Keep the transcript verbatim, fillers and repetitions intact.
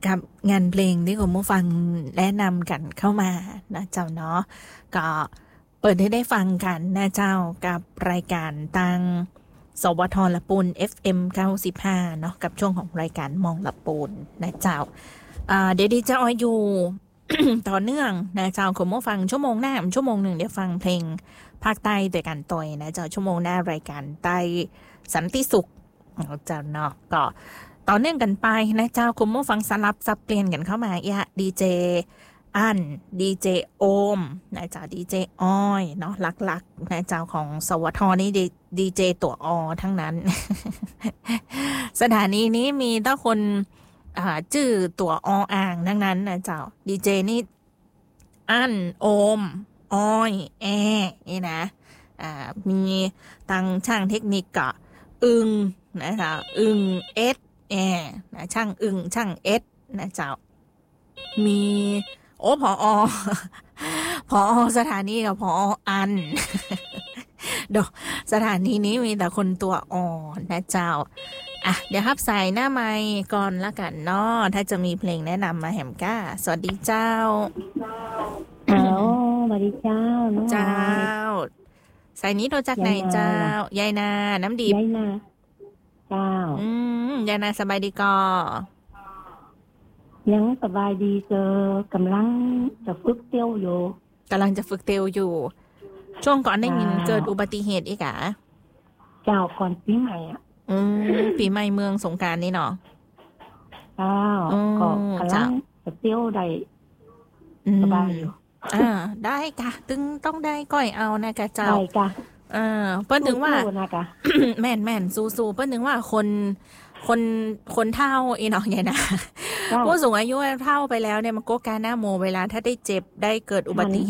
กับงานเพลงที่คุณผู้ฟังแนะนำกันเข้ามานะเจ้าเนาะก็เปิดให้ได้ฟังกันนะเจ้ากับรายการตังสวทละปูน เอฟ เอ็ม เก้าสิบห้าเนาะกับช่วงของรายการมองละปูนนะเจ้าอ่าเดี๋ยวดีจะออยอยู่ ต่อเนื่องนะเจ้าคุณผู้ฟังชั่วโมงหน้าชั่วโมงหนึ่งเดี๋ยวฟังเพลงภาคใต้ด้วยกันต่อยนะเจ้าชั่วโมงหน้ารายการใต้สันติสุขเจ้าเนาะก็ต่อเนื่องกันไปนะเจ้าคุณผู้ฟังสลับสับเปลี่ยนกันเข้ามาอย่าดีเจอันดีเจโอมนะเจ้าดีเจอ้อยเนาะหลักๆนะเจ้าของสวทนี่ดีเจตัวอทั้งนั้น สถานีนี้มีตั้งคนอ่าชื่อตัวออ่างทั้งนั้นนะเจ้าดีเจนี่อันโอมอ้อยแอนี่นะอ่ามีตังช่างเทคนิคกะอึงนะคะอึงเอสแอนะช่างอึงช่างเอสนะเจ้ามีโอ้พออพอสถานีกับพออันดอกสถานีนี้มีแต่คนตัวอ่อนนะเจ้าอ่ะเดี๋ยวครับใส่หน้าไมค์ก่อนละกันเนาะถ้าจะมีเพลงแนะนำมาแหมก้าสวัสดีเจ้าฮัลโหลสวัสดีเจ้าน้องเจ้าใส่นี้โทรจากไหนเจ้ายายนาน้ำดิบยายนาเจ้าอืมยายนาสบายดีกอยังสบายดีเจอกำลังจะฝึกเตี้ยวอยู่กำลังจะฝึกเตียวอยู่ช่วงก่อนได้ยินเกิดอุบัติเหตุอีกอ่ะเจ้าก่อนปีใหม่อ่ะอืมปีใหม่เมืองสงกรานต์นี่เนาะเจ้าก็กำลังจะเตี้ยวได้สบายอยู่อ่าได้กะตึงต้องได้ก้อยเอานะกะเจ้าได้กะเออเปิ้นถึงว่าแม่นแม่นสู้ๆเปิ้นถึงว่าคนคนคนเฒ่าอีเนาะไงนะผู้สูงอายุเฒ่าไปแล้วเนี่ยมันก็การหน้าโมเวลาถ้าได้เจ็บได้เกิดอุบัติเห